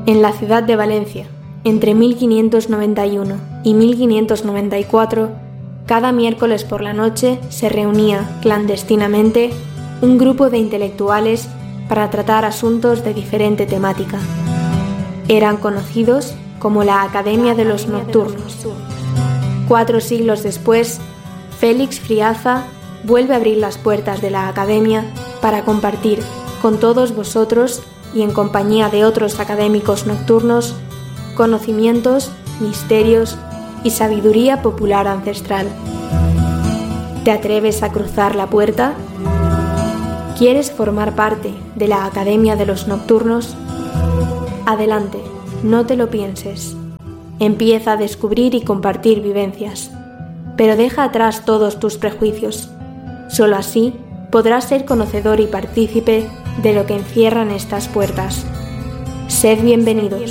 En la ciudad de Valencia, entre 1591 y 1594, cada miércoles por la noche se reunía clandestinamente un grupo de intelectuales para tratar asuntos de diferente temática. Eran conocidos como la Academia de los Nocturnos. 4 siglos después, Félix Friaza vuelve a abrir las puertas de la Academia para compartir con todos vosotros y en compañía de otros académicos nocturnos conocimientos, misterios y sabiduría popular ancestral. ¿Te atreves a cruzar la puerta? ¿Quieres formar parte de la Academia de los Nocturnos? Adelante, no te lo pienses. Empieza a descubrir y compartir vivencias, pero deja atrás todos tus prejuicios. Solo así podrás ser conocedor y partícipe de lo que encierran estas puertas. Sed bienvenidos.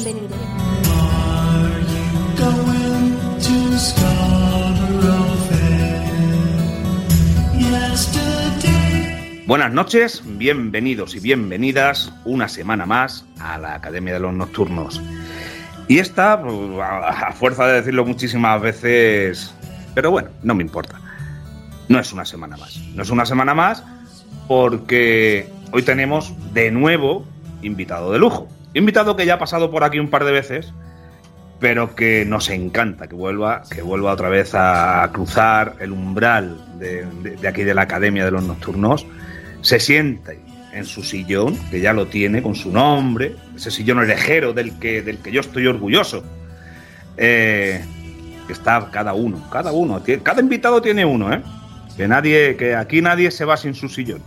Buenas noches, bienvenidos y bienvenidas una semana más a la Academia de los Nocturnos. Y esta, a fuerza de decirlo muchísimas veces, pero bueno, no me importa. No es una semana más. No es una semana más porque hoy tenemos de nuevo invitado de lujo. Invitado que ya ha pasado por aquí un par de veces, pero que nos encanta que vuelva otra vez a cruzar el umbral de aquí de la Academia de los Nocturnos. Se siente en su sillón, que ya lo tiene con su nombre, ese sillón orejero del que yo estoy orgulloso. Que está cada uno, cada invitado tiene uno, que aquí nadie se va sin su sillón.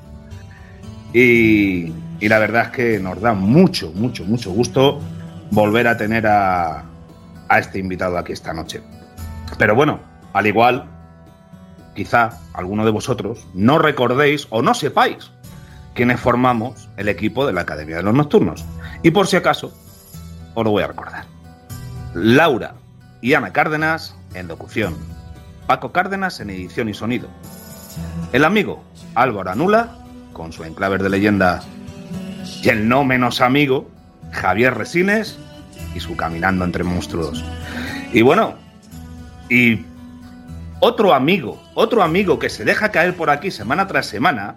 Y la verdad es que nos da mucho gusto volver a tener a este invitado aquí esta noche. Pero bueno, al igual, quizá alguno de vosotros no recordéis o no sepáis quiénes formamos el equipo de la Academia de los Nocturnos. Y por si acaso, os lo voy a recordar. Laura y Ana Cárdenas en locución, Paco Cárdenas en edición y sonido, el amigo Álvaro Anula con su enclaves de leyenda, y el no menos amigo Javier Resines y su Caminando entre monstruos. Y bueno, y otro amigo que se deja caer por aquí semana tras semana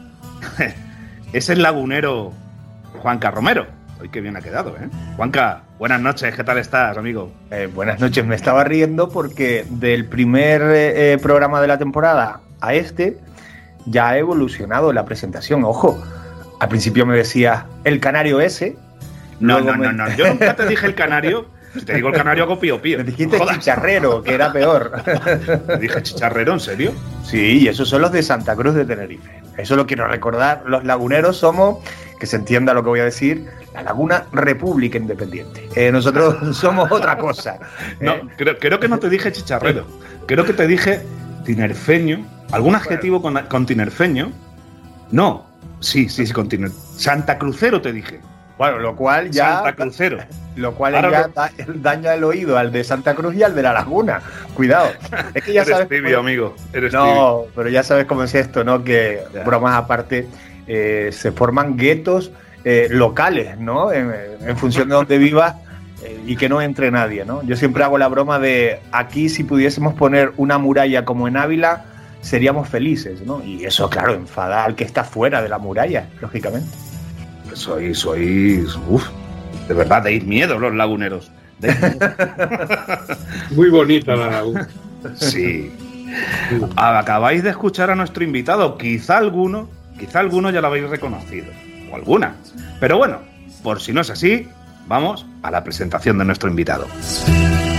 es el lagunero Juanca Romero. Hoy qué bien ha quedado, Juanca, buenas noches, ¿qué tal estás, amigo? Buenas noches, me estaba riendo porque del primer programa de la temporada a este ya ha evolucionado la presentación. Ojo, al principio me decías el canario ese. No, yo nunca te dije el canario. Si te digo el canario hago pío. Me dijiste chicharrero, que era peor. ¿Te dije chicharrero, en serio? Sí, y esos son los de Santa Cruz de Tenerife. Eso lo quiero recordar. Los laguneros somos, que se entienda lo que voy a decir, la Laguna República Independiente. Nosotros somos otra cosa. No, creo que no te dije chicharrero. Creo que te dije tinerfeño. ¿Algún adjetivo con tinerfeño? No. Sí, con tinerfeño. Santa Crucero te dije. Bueno, lo cual ya... Santa Crucero. Lo cual ya daña el oído al de Santa Cruz y al de la Laguna. Cuidado. Es que ya eres sabes... tibio, amigo. Eres tibio. Pero ya sabes cómo es esto, ¿no? Que, bromas aparte, se forman guetos locales, ¿no? En función de donde vivas y que no entre nadie, ¿no? Yo siempre hago la broma de aquí, si pudiésemos poner una muralla como en Ávila, seríamos felices, ¿no? Y eso, claro, enfada al que está fuera de la muralla, lógicamente. Sois, de verdad, deis miedo los laguneros. Muy bonita la laguna. Sí. Acabáis de escuchar a nuestro invitado. Quizá alguno ya lo habéis reconocido. O alguna. Pero bueno, por si no es así, vamos a la presentación de nuestro invitado.